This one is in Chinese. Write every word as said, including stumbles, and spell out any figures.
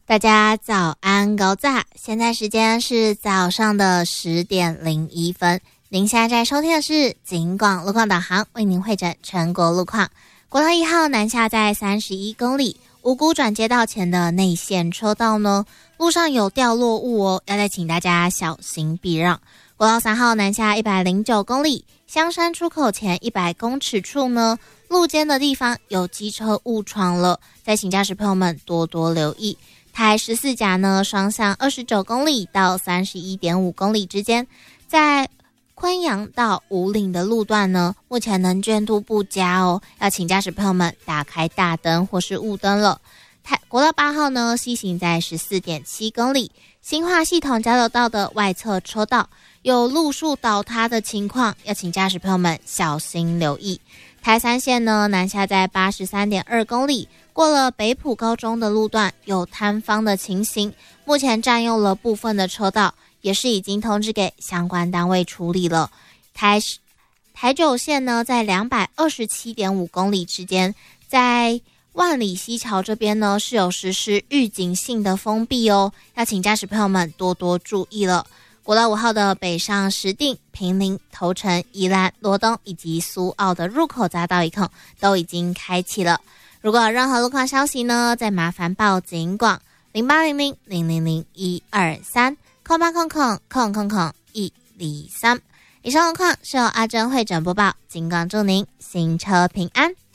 大家早安高炸，现在时间是早上的十点零一分。您现在在收听的是警广路况导航，为您汇整全国路况。国道一号南下在三十一公里，五股转接道前的内线车道呢，路上有掉落物哦，要再请大家小心避让。国道三号南下一百零九公里，香山出口前一百公尺处呢，路肩的地方有机车误闯了，再请驾驶朋友们多多留意。台十四甲呢，双向二十九公里到三十一点五公里之间，在昆阳到武岭的路段呢，目前能见度不佳哦，要请驾驶朋友们打开大灯或是雾灯了。台国道八号呢，西行在十四点七公里，新化系统交流道的外侧车道有路树倒塌的情况，要请驾驶朋友们小心留意。台三线呢，南下在八十三点二公里，过了北埔高中的路段有坍方的情形，目前占用了部分的车道，也是已经通知给相关单位处理了。台台九线呢，在两百二十七点五公里之间，在万里溪桥这边呢是有实施预警性的封闭哦，要请驾驶朋友们多多注意了。国道五号的北上石碇、坪林、头城、宜兰、罗东以及苏澳的入口匝道一控都已经开启了。如果有任何路况消息呢，再麻烦报警广零八零零零零零一二三空八空空空空空一零三。以上路况是由阿珍会诊播报，警广祝您行车平安。